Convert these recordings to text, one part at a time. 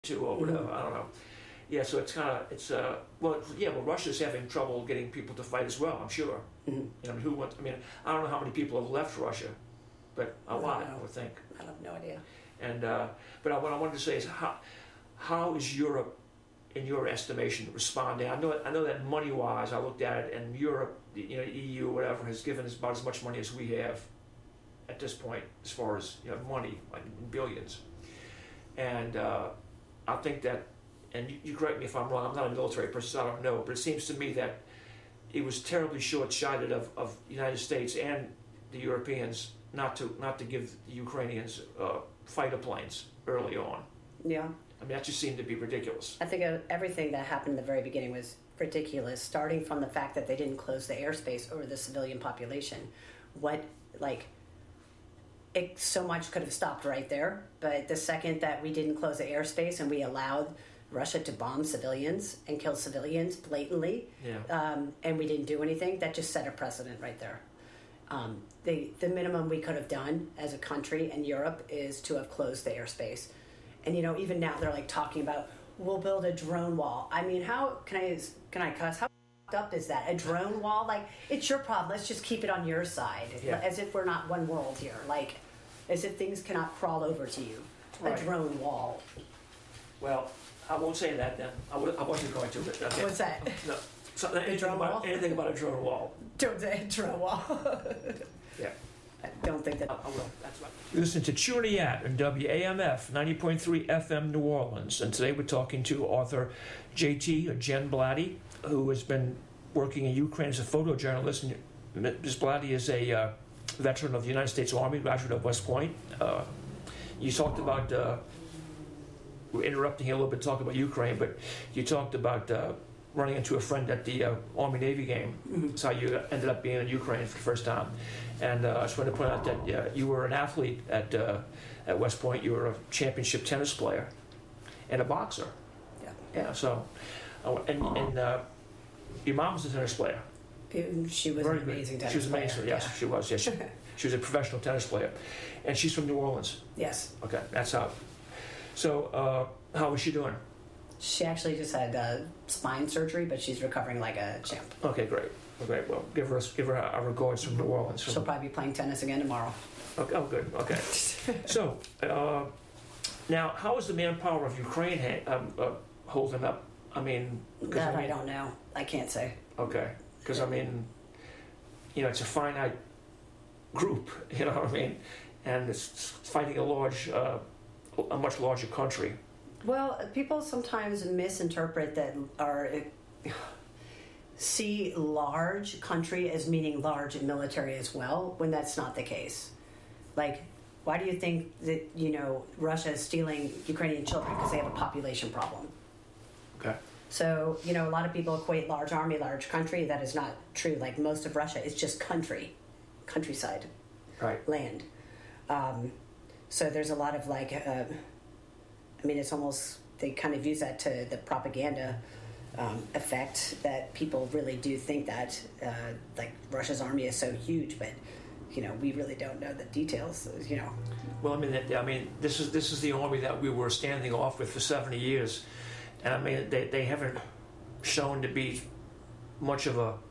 to or whatever. I don't know. Yeah, so it's kind of well, Russia's having trouble getting people to fight as well. I'm sure. Mm-hmm. I mean, I don't know how many people have left Russia, but a lot, I would think. I have no idea. And what I wanted to say is how is Europe, in your estimation, responding? I know that money-wise, I looked at it, and Europe, EU, or whatever, has given us about as much money as we have at this point, as far as money, like in billions. And I think that, and you correct me if I'm wrong, I'm not a military person, so I don't know, but it seems to me that it was terribly short-sighted of the United States and the Europeans not to give the Ukrainians fighter planes early on. Yeah. I mean, that just seemed to be ridiculous. I think everything that happened in the very beginning was ridiculous, starting from the fact that they didn't close the airspace over the civilian population. So much could have stopped right there, but the second that we didn't close the airspace and we allowed Russia to bomb civilians and kill civilians blatantly, and we didn't do anything, that just set a precedent right there. The minimum we could have done as a country in Europe is to have closed the airspace. And even now they're like talking about, we'll build a drone wall. I mean, how can I cuss? How up is that? A drone wall? Like, it's your problem. Let's just keep it on your side. As if we're not one world here. Like, as if things cannot crawl over to you. Right. A drone wall. Well, I won't say that then. I wasn't going to. But okay. What's that? No. So anything about a drone wall. Don't say a drone wall. Yeah. I don't think that. I will. That's right. Listen to Chewing the Yat on WAMF 90.3 FM New Orleans. And today we're talking to author Jen Blatty, who has been working in Ukraine as a photojournalist. And Ms. Blatty is a veteran of the United States Army, graduate of West Point. You talked about, we're interrupting here a little bit, talking about Ukraine, but you talked about running into a friend at the Army-Navy game. Mm-hmm. That's how you ended up being in Ukraine for the first time. And I just wanted to point out that you were an athlete at West Point. You were a championship tennis player and a boxer. Yeah. Yeah. So, and your mom was a tennis player. She was an amazing tennis player. She was amazing. Yes, yeah. She was. Yes, she was a professional tennis player, and she's from New Orleans. Yes. Okay, that's how. So, how was she doing? She actually just had spine surgery, but she's recovering like a champ. Okay, great. Okay, well, give her our regards from New Orleans. She'll probably be playing tennis again tomorrow. Okay, oh, good. Okay. So, now, how is the manpower of Ukraine holding up? I mean, I don't know. I can't say. Okay, because it's a finite group. You know what I mean, and it's fighting a much larger country. Well, people sometimes misinterpret that see large country as meaning large military as well, when that's not the case. Like, why do you think that, Russia is stealing Ukrainian children? Because they have a population problem. Okay. So, a lot of people equate large army, large country. That is not true. Like, most of Russia is just countryside, right? Land. So there's a lot of it's almost, they kind of use that to the propaganda effect, that people really do think that Russia's army is so huge, but we really don't know the details. Well, this is the army that we were standing off with for 70 years, and they haven't shown to be much of a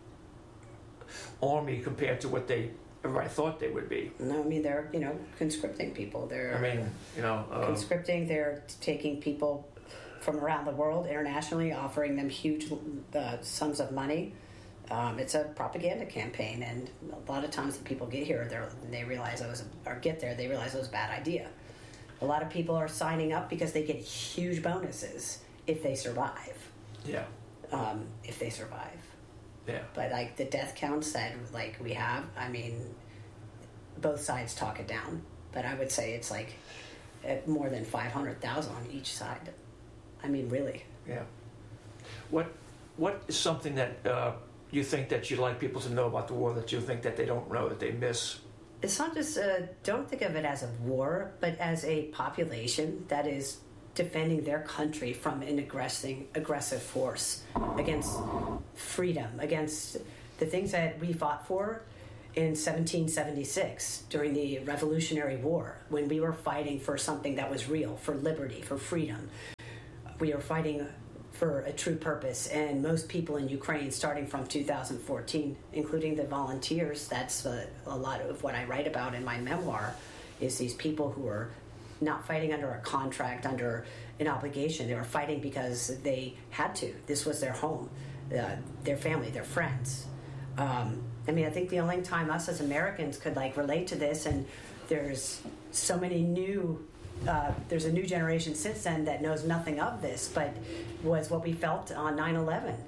army compared to what everybody thought they would be. No, they're conscripting people. They're conscripting. They're taking people from around the world internationally, offering them huge sums of money. It's a propaganda campaign, and a lot of times when people get here, they realize it was a bad idea. A lot of people are signing up because they get huge bonuses if they survive. Yeah. If they survive. Yeah. But the death counts that we have, both sides talk it down. But I would say it's more than 500,000 on each side. Really. Yeah. What is something that you think that you'd like people to know about the war that you think that they don't know, that they miss? It's not just, don't think of it as a war, but as a population that is defending their country from an aggressive force against freedom, against the things that we fought for. in 1776 during the Revolutionary War, when we were fighting for something that was real, for liberty, for freedom. We were fighting for a true purpose, and most people in Ukraine, starting from 2014, including the volunteers, that's a lot of what I write about in my memoir, is these people who are not fighting under a contract, under an obligation. They were fighting because they had to. This was their home, their family, their friends. I mean, I think the only time us as Americans could relate to this, and there's so many there's a new generation since then that knows nothing of this, but was what we felt on 9/11.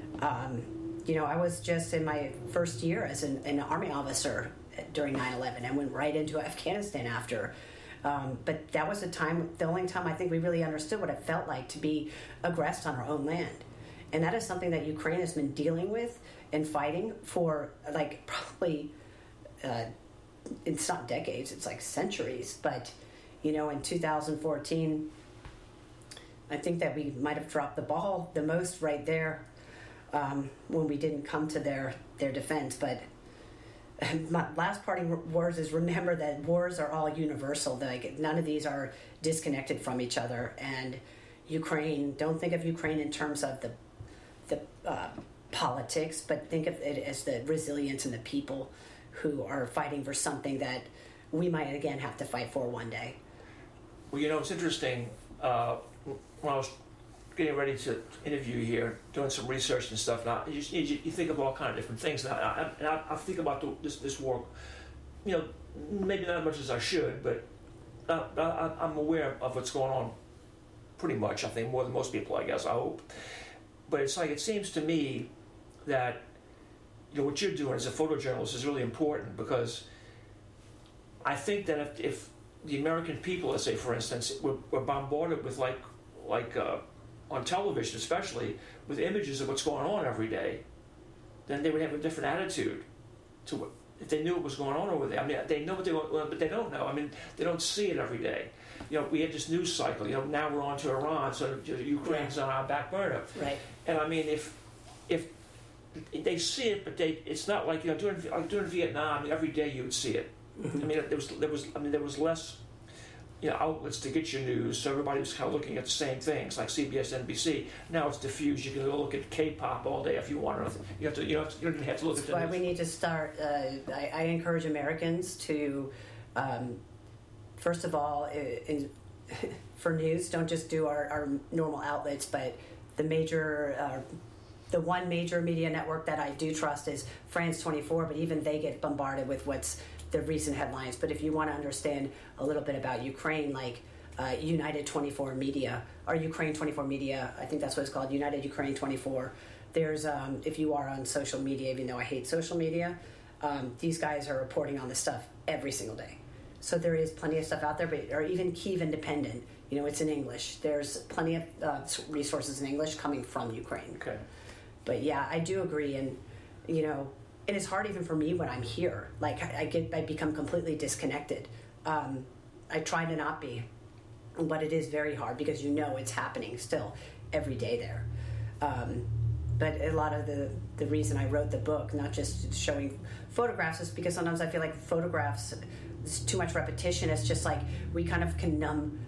I was just in my first year as an Army officer during 9/11 and went right into Afghanistan after. But that was the only time I think we really understood what it felt like to be aggressed on our own land. And that is something that Ukraine has been dealing with and fighting for probably, it's not decades, it's centuries. But, in 2014, I think that we might have dropped the ball the most right there when we didn't come to their defense. But my last parting words is remember that wars are all universal. None of these are disconnected from each other. And Ukraine, don't think of Ukraine in terms of the politics, but think of it as the resilience and the people who are fighting for something that we might again have to fight for one day. Well, it's interesting. When I was getting ready to interview you here, doing some research and stuff, now you think of all kinds of different things. Now, I think about this war, maybe not as much as I should, but I'm aware of what's going on pretty much. I think more than most people, I guess. I hope. But it seems to me that what you're doing as a photojournalist is really important, because I think that if the American people, let's say for instance, were bombarded with on television especially, with images of what's going on every day, then they would have a different attitude to it. If they knew what was going on over there. I mean, they know what they want, but they don't know. I mean, they don't see it every day. We had this news cycle. Now we're on to Iran, so Ukraine's on our back burner. Right. And I mean, if they see it, but it's not like during Vietnam, every day you would see it. Mm-hmm. I mean, there was less outlets to get your news, so everybody was kind of looking at the same things, like CBS, NBC. Now it's diffused. You can go look at K-pop all day if you want. You don't even have to look at the news. That's why we need to start. I encourage Americans to, first of all, for news, don't just do our normal outlets, but the one major media network that I do trust is France 24, but even they get bombarded with what's the recent headlines. But if you want to understand a little bit about Ukraine, United 24 Media, or Ukraine 24 Media, I think that's what it's called, United Ukraine 24. There's, if you are on social media, even though I hate social media, these guys are reporting on this stuff every single day. So there is plenty of stuff out there, or even Kyiv Independent, it's in English. There's plenty of resources in English coming from Ukraine. Okay. But yeah, I do agree, and and it's hard even for me when I'm here. I become completely disconnected. I try to not be, but it is very hard because it's happening still every day there. But a lot of the reason I wrote the book, not just showing photographs, is because sometimes I feel like photographs, it's too much repetition. It's just we kind of can numb,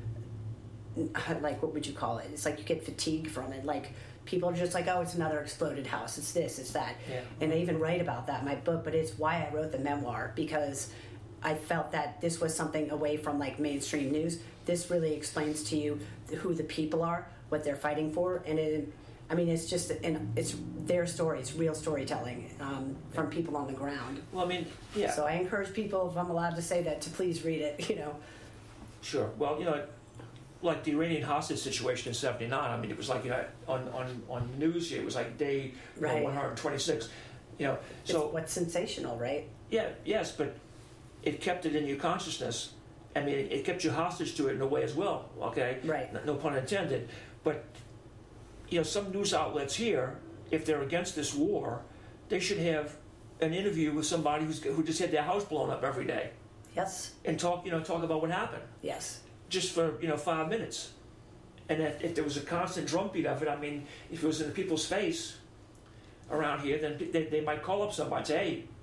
what would you call it? It's you get fatigue from it. People are just oh, it's another exploded house. It's this, it's that. Yeah. And I even write about that in my book, but it's why I wrote the memoir, because I felt that this was something away from mainstream news. This really explains to you who the people are, what they're fighting for, and it's their story. It's real storytelling from people on the ground. Well, I mean, yeah. So I encourage people, if I'm allowed to say that, to please read it. Sure. Well, like the Iranian hostage situation in '79. I mean, it was on news here. It was day 126. So it's what's sensational, right? Yeah. Yes, but it kept it in your consciousness. I mean, it kept you hostage to it in a way as well. Okay. Right. No pun intended. But some news outlets here, if they're against this war, they should have an interview with somebody who just had their house blown up every day. Yes. And talk about what happened. Yes. Just for 5 minutes, and if there was a constant drumbeat of it, I mean, if it was in people's face around here, then they might call up somebody and say, hey,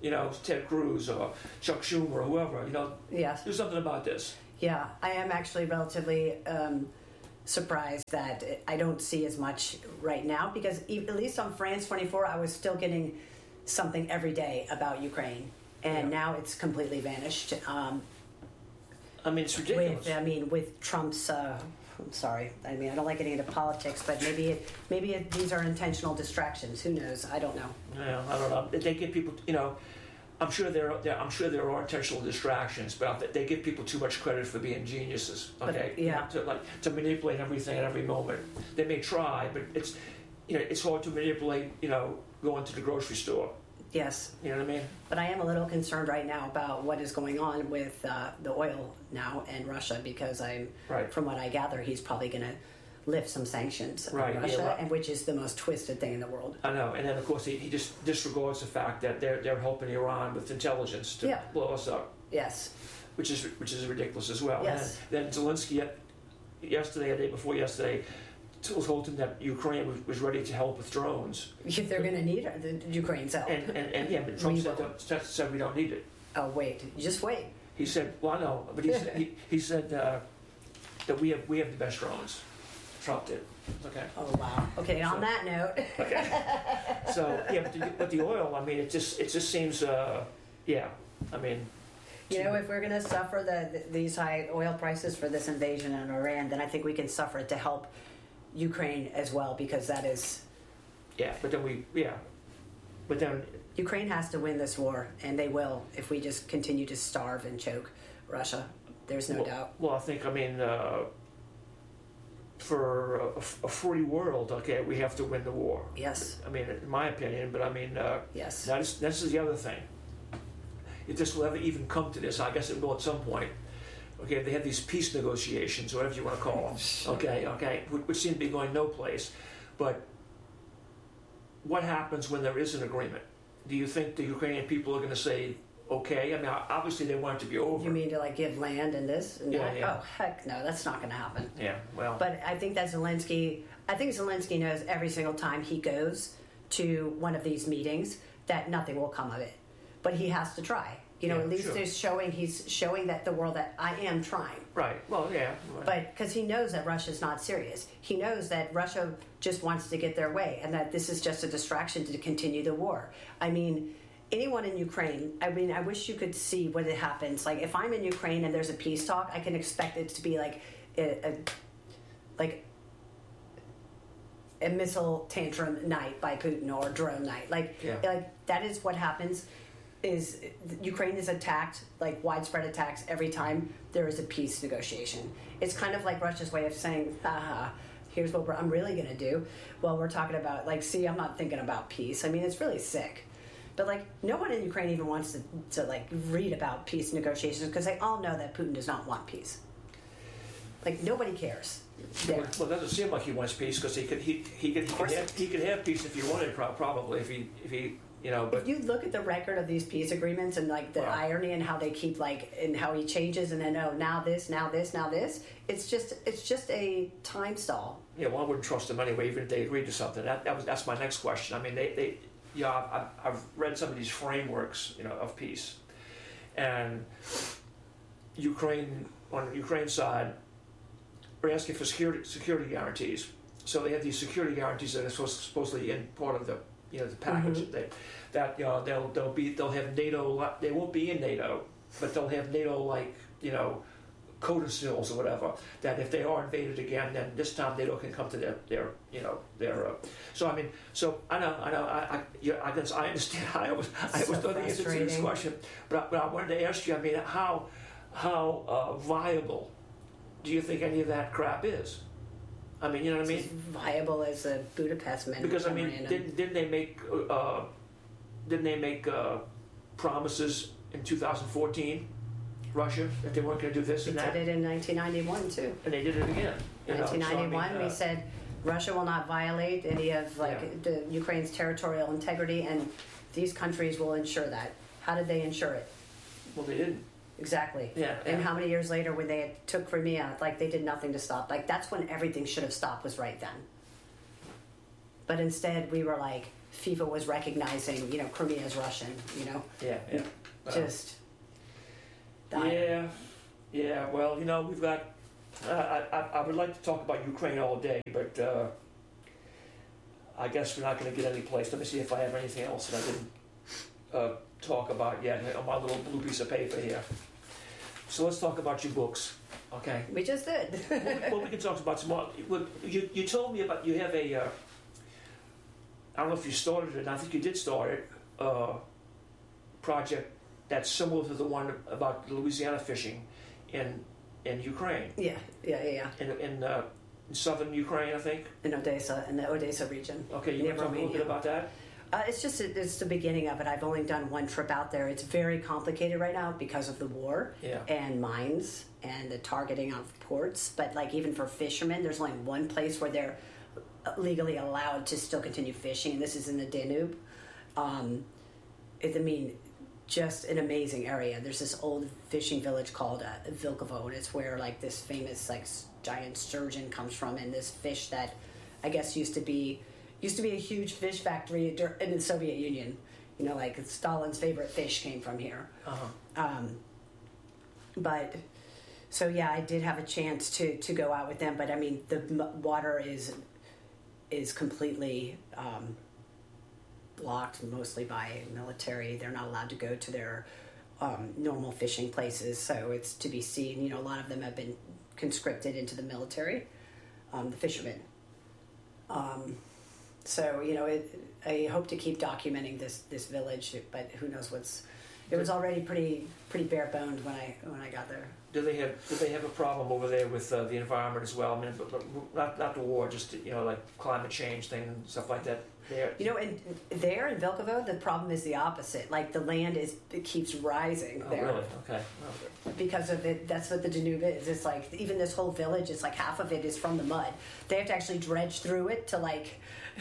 Ted Cruz or Chuck Schumer or whoever, Yes. do something about this. Yeah, I am actually relatively surprised that I don't see as much right now, because at least on France 24, I was still getting something every day about Ukraine, and now it's completely vanished. I mean, it's ridiculous. With Trump's. I'm sorry. I mean, I don't like getting into politics, but maybe these are intentional distractions. Who knows? I don't know. Yeah, I don't know. They give people, I'm sure there are intentional distractions, but they give people too much credit for being geniuses. Okay, to manipulate everything at every moment. They may try, but it's hard to manipulate. Going to the grocery store. Yes. You know what I mean? But I am a little concerned right now about what is going on with the oil now and Russia, because from what I gather, he's probably going to lift some sanctions on Russia, and which is the most twisted thing in the world. I know. And then, of course, he just disregards the fact that they're helping Iran with intelligence to blow us up. Yes. Which is ridiculous as well. Yes. And then Zelensky, yesterday, or the day before yesterday, told him that Ukraine was ready to help with drones. They're going to need the Ukraine's help. But Trump said we don't need it. Oh, wait. Just wait. He said, well, no, but he said that we have the best drones. Trump did. Okay. Oh, wow. Okay, on that note. Okay. So, but the oil, I mean, it just seems, I mean... if we're going to suffer these high oil prices for this invasion in Iran, then I think we can suffer it to help Ukraine as well, because that is... Yeah, but then Ukraine has to win this war, and they will if we just continue to starve and choke Russia. There's no doubt. Well, I think, for a free world, we have to win the war. Yes. I mean, in my opinion, but yes. This is the other thing. If this will ever even come to this, I guess it will at some point. Okay, they have these peace negotiations, or whatever you want to call them. Okay, which seem to be going no place. But what happens when there is an agreement? Do you think the Ukrainian people are going to say, okay? I mean, obviously they want it to be over. You mean to give land and this and that? Yeah. Oh, heck no, that's not going to happen. Yeah, well. But I think Zelensky knows every single time he goes to one of these meetings that nothing will come of it. But he has to try. At least he's showing that the world that I am trying. Right. Well, yeah. But because he knows that Russia's not serious. He knows that Russia just wants to get their way, and that this is just a distraction to continue the war. I mean, anyone in Ukraine, I wish you could see what it happens. Like, if I'm in Ukraine and there's a peace talk, I can expect it to be like a missile tantrum night by Putin, or drone night. Like that is what happens. Is Ukraine is attacked, like widespread attacks, every time there is a peace negotiation. It's kind of like Russia's way of saying, here's what I'm really going to do. Well, we're talking about, I'm not thinking about peace. I mean, it's really sick. But, no one in Ukraine even wants to read about peace negotiations, because they all know that Putin does not want peace. Nobody cares. Well, it doesn't seem like he wants peace, because he could have peace if he wanted, probably, if he but if you look at the record of these peace agreements and the irony and how they keep and how he changes and then now this, it's just a time stall. Yeah, well, I wouldn't trust them anyway, even if they agreed to something. That's my next question. I mean, I've read some of these frameworks, of peace, and Ukraine, on the Ukraine side, are asking for security guarantees. So they have these security guarantees that are supposedly in part of the package. Mm-hmm. They'll have NATO. They won't be in NATO, but they'll have NATO codicils or whatever. That if they are invaded again, then this time NATO can come to their. So I mean, I know. I guess I understand. I always know the answer to this question, but I wanted to ask you. I mean, how viable do you think any of that crap is? I mean, you know what I mean? As viable as a Budapest memorandum. Because I mean, didn't they make promises in 2014, Russia, that they weren't going to do this and that? They did it in 1991 too. And they did it again. 1991, we said Russia will not violate any of the Ukraine's territorial integrity, and these countries will ensure that. How did they ensure it? Well, they didn't. Exactly. Yeah. And how many years later, when they took Crimea, they did nothing to stop. That's when everything should have stopped, was right then. But instead, we were like, FIFA was recognizing, Crimea as Russian, Yeah. Just. Yeah. Well, we've got. I would like to talk about Ukraine all day, but I guess we're not going to get any place. Let me see if I have anything else that I didn't talk about yet on my little blue piece of paper here. So let's talk about your books, okay? We just did. Well, we can talk about some more. You told me about you have a. I don't know if you started it. I think you did start it. Project that's similar to the one about Louisiana fishing in Ukraine. Yeah. In southern Ukraine, I think. In the Odessa region. Okay, you want to talk a little bit about that? It's the beginning of it. I've only done one trip out there. It's very complicated right now because of the war and mines and the targeting of ports. But like even for fishermen, there's only one place where they're legally allowed to still continue fishing, and this is in the Danube. Just an amazing area. There's this old fishing village called Vilkovo, and it's where like this famous like giant sturgeon comes from, and this fish that I guess used to be a huge fish factory in the Soviet Union. Like Stalin's favorite fish came from here. But so yeah, I did have a chance to go out with them, but I mean the water is completely blocked, mostly by military. They're not allowed to go to their normal fishing places, so it's to be seen. A lot of them have been conscripted into the military, the fishermen. I hope to keep documenting this village, but who knows it was already pretty bare bones when I got there. Do they have a problem over there with the environment as well? I mean, but not the war, just like climate change thing and stuff like that. There. And there in Vilkovo, the problem is the opposite. Like the land it keeps rising there. Really? Okay. Oh. Because of it, that's what the Danube is. It's like even this whole village. It's like half of it is from the mud. They have to actually dredge through it to like.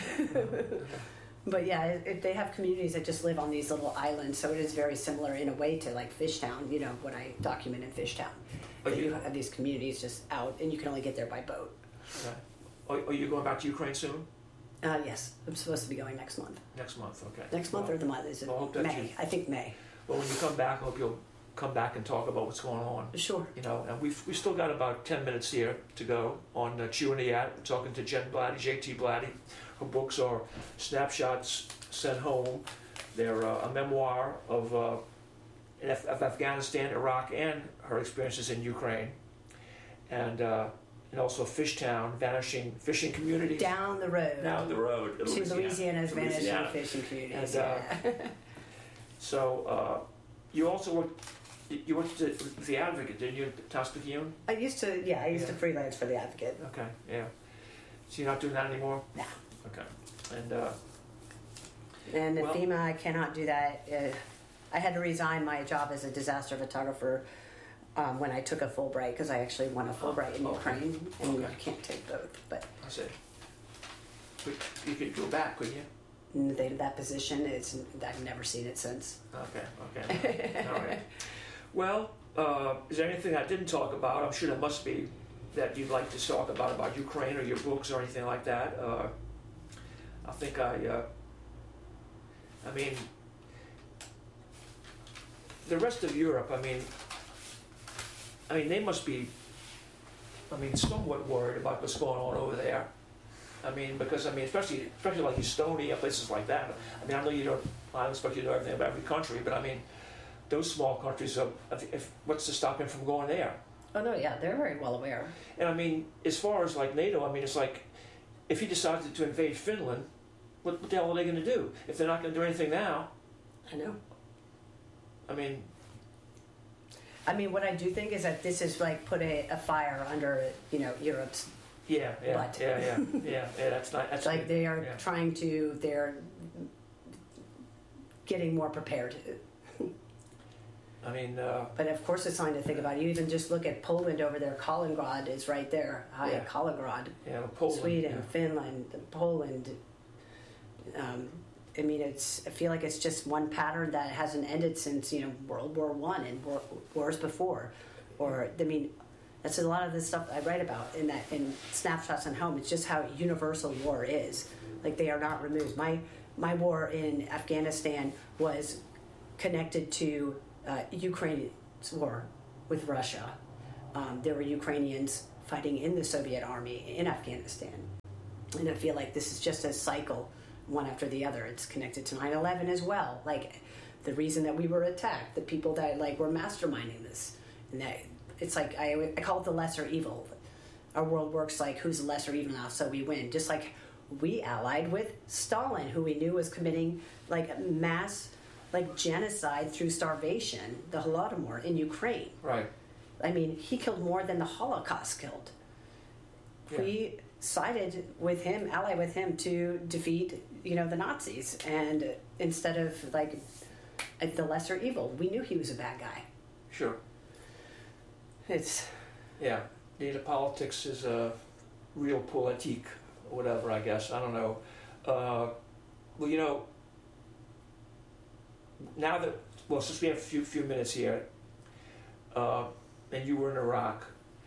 But yeah, they have communities that just live on these little islands, so it is very similar in a way to like Fishtown. What I document in Fishtown. You have these communities just out, and you can only get there by boat. Okay. Are you going back to Ukraine soon? Yes, I'm supposed to be going next month. Next month, okay. Next month or the month? Is it May? I think May. Well, when you come back, I hope you'll come back and talk about what's going on. Sure. And we've still got about 10 minutes here to go on Chewing the Yat. We're talking to Jen Blatty, JT Blatty. Her books are Snapshots Sent Home. They're a memoir of Afghanistan, Iraq, and her experiences in Ukraine. And also Fishtown, Vanishing Fishing Communities. Down the road. To Louisiana's Vanishing Fishing Communities. So you also worked with The Advocate, didn't you, Taspicune? I used to freelance for The Advocate. Okay, yeah. So you're not doing that anymore? No. Okay. And FEMA, I cannot do that. I had to resign my job as a disaster photographer when I took a Fulbright, because I actually won a Fulbright in Ukraine, and you can't take both. But I see. But you could go back, couldn't you? That position, I've never seen it since. Okay. All right. Well, is there anything I didn't talk about? I'm sure there must be that you'd like to talk about Ukraine or your books or anything like that. I think I mean, the rest of Europe, I mean, they must be, somewhat worried about what's going on over there. Because especially like Estonia, places like that. I know I don't expect you to know everything about every country, but those small countries, what's to stop him from going there? Oh no, yeah, they're very well aware. And as far as like NATO, it's like, if he decided to invade Finland, what the hell are they going to do? If they're not going to do anything now? I know. What I do think is that this is like put a fire under, Europe's butt. Yeah. That's not. That's like good. They are trying to. They're getting more prepared. But of course, it's something to think about. You even just look at Poland over there. Kaliningrad is right there. Kaliningrad. Yeah, Poland. Sweden, Finland, Poland. I feel like it's just one pattern that hasn't ended since World War I and wars before, that's a lot of the stuff I write about in Snapshots Sent Home. It's just how universal war is. Like, they are not removed. My war in Afghanistan was connected to Ukraine's war with Russia. There were Ukrainians fighting in the Soviet army in Afghanistan. And I feel like this is just a cycle, one after the other. It's connected to 9/11 as well. Like, the reason that we were attacked, the people that like were masterminding this, and that it's like I call it the lesser evil. Our world works like who's the lesser evil now, so we win. Just like we allied with Stalin, who we knew was committing like mass like genocide through starvation, the Holodomor in Ukraine. Right. I mean, he killed more than the Holocaust killed. Yeah. We sided with him, allied with him to defeat, the Nazis, and instead of like the lesser evil, we knew he was a bad guy. Sure. It's data politics is a real politique, or whatever. I guess I don't know. Now that since we have a few minutes here, and you were in Iraq.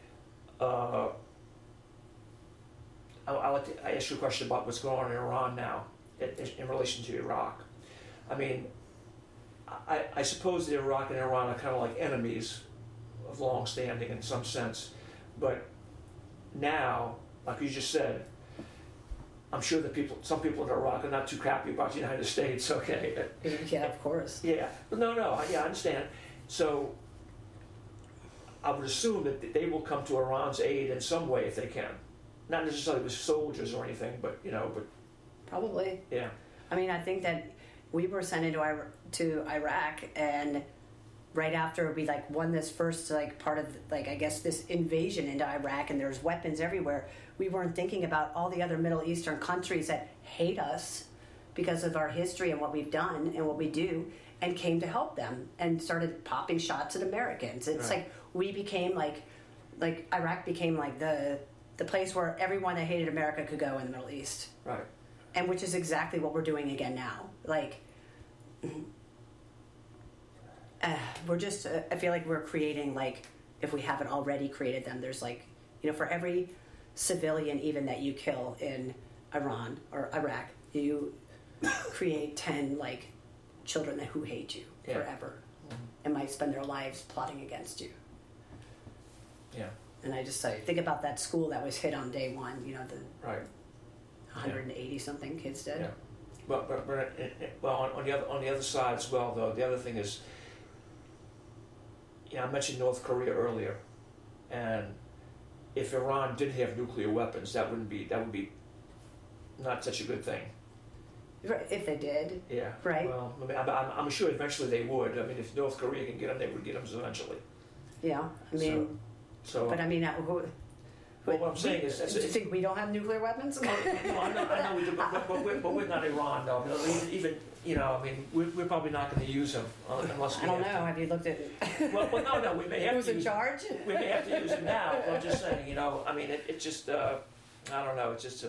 I'll like to ask you a question about what's going on in Iran now in relation to Iraq. I mean, I suppose that Iraq and Iran are kind of like enemies of long standing in some sense, but now, like you just said, I'm sure that some people in Iraq are not too happy about the United States. Okay. Yeah, of course. Yeah. I understand. So I would assume that they will come to Iran's aid in some way if they can. Not necessarily with soldiers or anything, but probably. Yeah. I mean, I think that we were sent into Iraq, and right after we like won this first like part of like I guess this invasion into Iraq, and there's weapons everywhere. We weren't thinking about all the other Middle Eastern countries that hate us because of our history and what we've done and what we do, and came to help them and started popping shots at Americans. It's right. like we became like Iraq became like the place where everyone that hated America could go in the Middle East. Right. And which is exactly what we're doing again now. Like, we're just, I feel like we're creating, like, if we haven't already created them, there's like, for every civilian even that you kill in Iran or Iraq, you create 10, like, children who hate you forever and might spend their lives plotting against you. Yeah. And I just think about that school that was hit on day one, the right. 180 something kids dead. Yeah. But on the other side as well, though, the other thing is, I mentioned North Korea earlier, and if Iran did have nuclear weapons, that would be not such a good thing. Right, if they did. Yeah. Right. Well, I mean, I'm sure eventually they would. I mean, if North Korea can get them, they would get them eventually. Yeah, I mean. So. But I mean, well, what I'm saying is, do you think we don't have nuclear weapons? No, I know we do, but we're not Iran, though. Even I mean, we're probably not going to use them unless we. I don't know. Have you looked at? Well, no. We may have. Who's in charge? We may have to use them now. I'm just saying, I mean, it just. I don't know. It's just.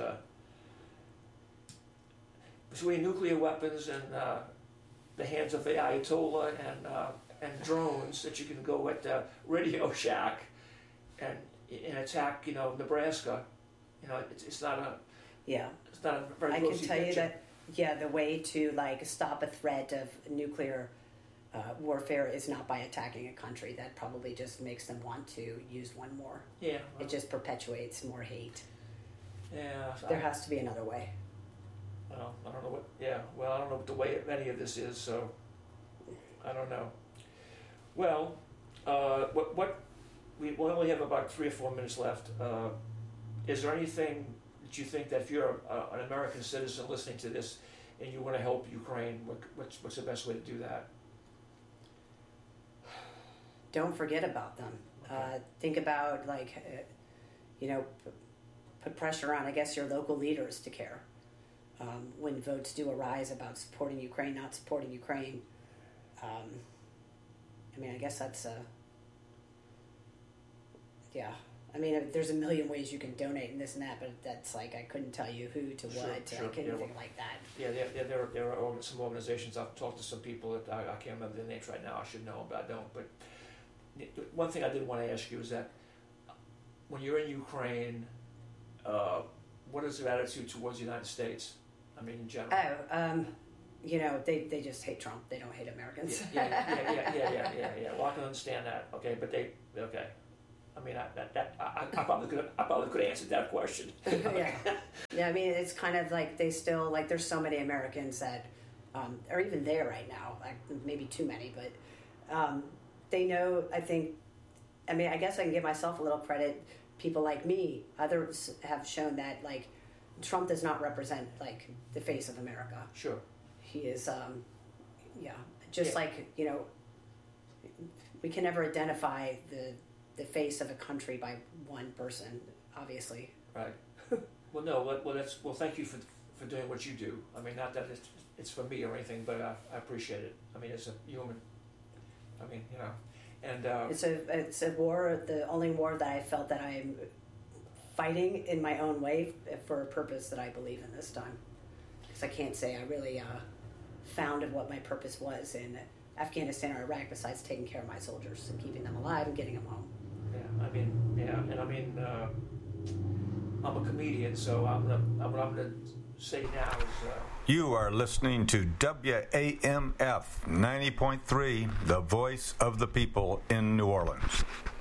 Between nuclear weapons and the hands of the Ayatollah and drones that you can go at Radio Shack and attack, Nebraska. It's not a. Yeah. It's not a very. I can tell you that. Yeah, the way to like stop a threat of nuclear warfare is not by attacking a country. That probably just makes them want to use one more. Yeah. Well, it just perpetuates more hate. Yeah. There has to be another way. Well, I don't know what. Yeah. Well, I don't know what the way of any of this is. So, I don't know. Well, we only have about 3 or 4 minutes left. Is there anything that you think that if you're an American citizen listening to this and you want to help Ukraine, what's the best way to do that? Don't forget about them. Okay. Think about put pressure on, I guess, your local leaders to care. When votes do arise about supporting Ukraine, not supporting Ukraine. I mean, I guess that's yeah. I mean, there's a million ways you can donate and this and that, but that's like I couldn't tell you who to what, sure. Anything like that. Yeah, there are some organizations. I've talked to some people that I can't remember their names right now. I should know, but I don't. But one thing I did want to ask you is that when you're in Ukraine, what is your attitude towards the United States? I mean, in general. They just hate Trump. They don't hate Americans. Yeah. Well, I can understand that. Okay, but okay. I mean, I probably could have answered that question. Yeah. I mean, it's kind of like they still like. There's so many Americans that are even there right now. Like maybe too many, but they know. I guess I can give myself a little credit. People like me, others have shown that like Trump does not represent like the face of America. Sure. He is, like, we can never identify the face of a country by one person, obviously. Right. Well, thank you for doing what you do. I mean, not that it's for me or anything, but I appreciate it. I mean, as a human. I mean, and it's a war, the only war that I felt that I'm fighting in my own way for a purpose that I believe in this time. Because I can't say I really found what my purpose was in Afghanistan or Iraq besides taking care of my soldiers and keeping them alive and getting them home. I'm a comedian, so what I'm gonna say now is. You are listening to WAMF 90.3, the voice of the people in New Orleans.